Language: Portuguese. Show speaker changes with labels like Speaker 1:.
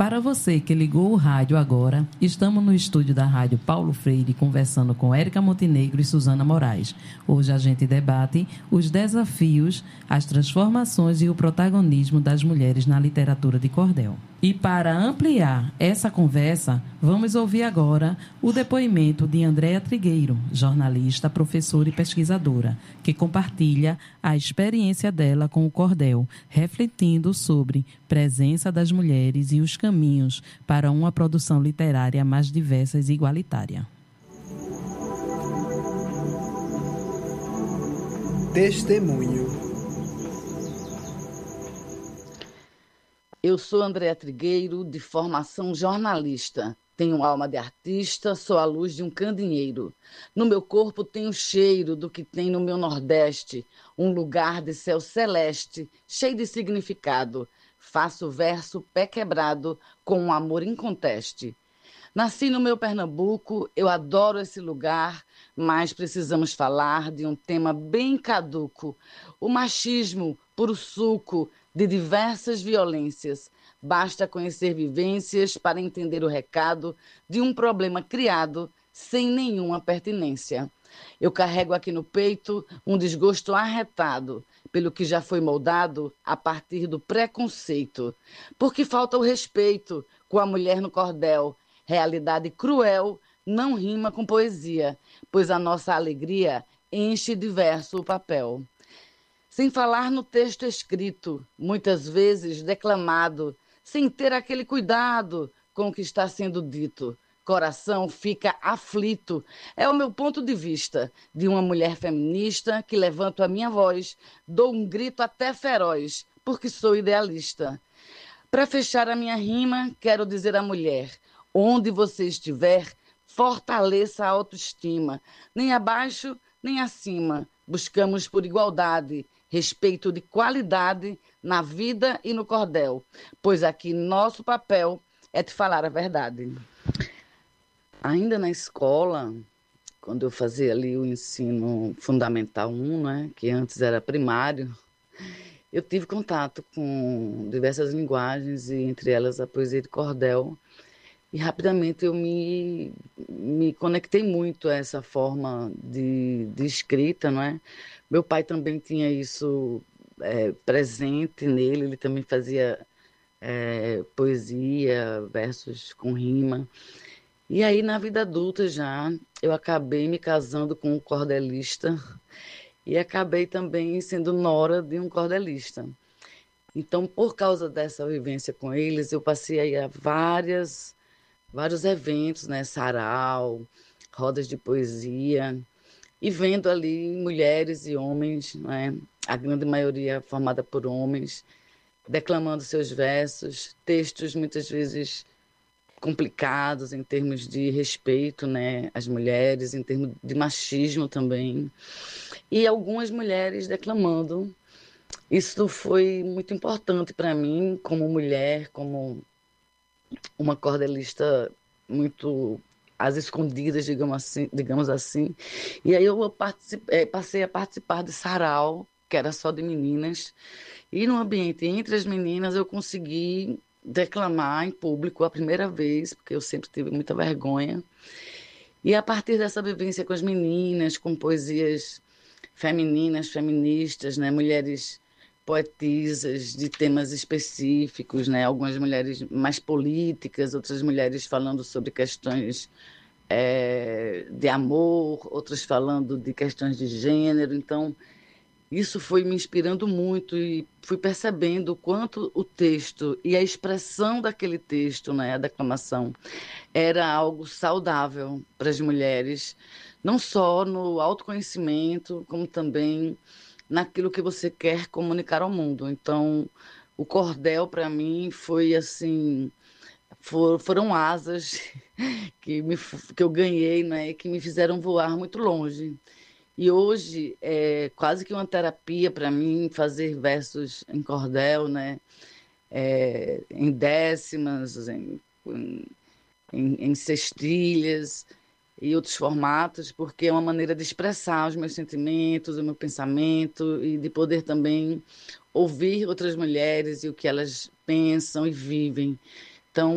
Speaker 1: Para você que ligou o rádio agora, estamos no estúdio da Rádio Paulo Freire conversando com Érica Montenegro e Suzana Moraes. Hoje a gente debate os desafios, as transformações e o protagonismo das mulheres na literatura de cordel. E para ampliar essa conversa, vamos ouvir agora o depoimento de Andréa Trigueiro, jornalista, professora e pesquisadora, que compartilha a experiência dela com o cordel, refletindo sobre presença das mulheres e os caminhos para uma produção literária mais diversa e igualitária.
Speaker 2: Testemunho.
Speaker 3: Eu sou Andréa Trigueiro, de formação jornalista. Tenho alma de artista, sou a luz de um candeeiro. No meu corpo tenho o cheiro do que tem no meu Nordeste, um lugar de céu celeste, cheio de significado. Faço verso pé quebrado, com um amor inconteste. Nasci no meu Pernambuco, eu adoro esse lugar, mas precisamos falar de um tema bem caduco. O machismo, puro suco de diversas violências. Basta conhecer vivências para entender o recado de um problema criado sem nenhuma pertinência. Eu carrego aqui no peito um desgosto arretado pelo que já foi moldado a partir do preconceito. Porque falta o respeito com a mulher no cordel. Realidade cruel não rima com poesia, pois a nossa alegria enche de verso o papel. Sem falar no texto escrito, muitas vezes declamado, sem ter aquele cuidado com o que está sendo dito. Coração fica aflito. É o meu ponto de vista de uma mulher feminista que levanto a minha voz, dou um grito até feroz, porque sou idealista. Para fechar a minha rima, quero dizer à mulher: onde você estiver, fortaleça a autoestima. Nem abaixo, nem acima. Buscamos por igualdade, respeito de qualidade na vida e no cordel. Pois aqui nosso papel é de falar a verdade. Ainda na escola, quando eu fazia ali o ensino fundamental 1, né, que antes era primário, eu tive contato com diversas linguagens, e entre elas a poesia de cordel. E rapidamente eu me conectei muito a essa forma de escrita, não é? Meu pai também tinha isso presente nele, ele também fazia poesia, versos com rima. E aí, na vida adulta já, eu acabei me casando com um cordelista e acabei também sendo nora de um cordelista. Então, por causa dessa vivência com eles, eu passei aí a vários eventos, né? Sarau, rodas de poesia, e vendo ali mulheres e homens, né? A grande maioria formada por homens, declamando seus versos, textos muitas vezes complicados em termos de respeito, né, às mulheres, em termos de machismo também, e algumas mulheres declamando. Isso foi muito importante para mim, como mulher, como uma cordelista muito às escondidas, digamos assim. E aí eu passei a participar de sarau, que era só de meninas, e no ambiente entre as meninas eu consegui declamar em público a primeira vez, porque eu sempre tive muita vergonha. E a partir dessa vivência com as meninas, com poesias femininas, feministas, né, mulheres poetisas de temas específicos, né, algumas mulheres mais políticas, outras mulheres falando sobre questões de amor, outras falando de questões de gênero. Então, isso foi me inspirando muito e fui percebendo o quanto o texto e a expressão daquele texto, né, a declamação, era algo saudável para as mulheres, não só no autoconhecimento, como também naquilo que você quer comunicar ao mundo. Então, o cordel para mim foi assim, foram asas que eu ganhei, né, que me fizeram voar muito longe. E hoje é quase que uma terapia para mim fazer versos em cordel, né? Em décimas, em sextilhas e outros formatos, porque é uma maneira de expressar os meus sentimentos, o meu pensamento e de poder também ouvir outras mulheres e o que elas pensam e vivem.